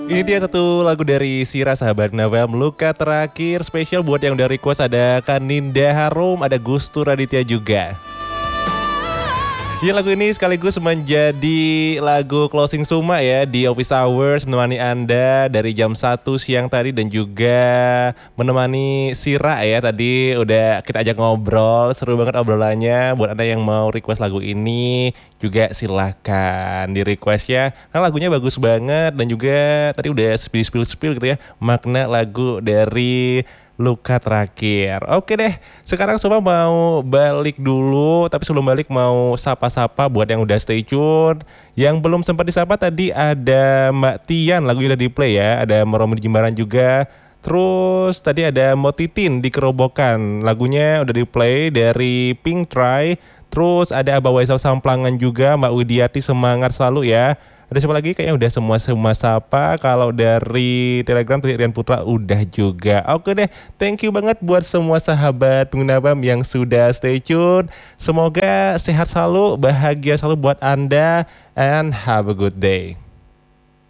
Ini dia satu lagu dari Sira sahabat Nava, Luka Terakhir. Spesial buat yang udah request, ada Kaninda Harum, ada Gustur Raditya juga. Ya, lagu ini sekaligus menjadi lagu closing Suma ya di Office Hours, menemani Anda dari jam 1 siang tadi, dan juga menemani Sira ya. Tadi udah kita ajak ngobrol, seru banget obrolannya. Buat Anda yang mau request lagu ini juga silahkan di request ya, karena lagunya bagus banget. Dan juga tadi udah spill gitu ya makna lagu dari Luka Terakhir. Oke deh, sekarang Suma mau balik dulu, tapi sebelum balik mau sapa-sapa buat yang udah stay tune. Yang belum sempat disapa tadi ada Mbak Tian, lagunya udah di play ya. Ada Meromi di Jimbaran juga. Terus tadi ada Motitin di Kerobokan, lagunya udah di play dari Pink Try. Terus ada Abah Waisal Samplangan juga, Mbak Widiati semangat selalu ya. Ada siapa lagi? Kayaknya udah semua sapa. Kalau dari Telegram tadi Rian Putra udah juga. Oke deh, thank you banget buat semua sahabat pengguna BAM yang sudah stay tune. Semoga sehat selalu, bahagia selalu buat Anda, and have a good day.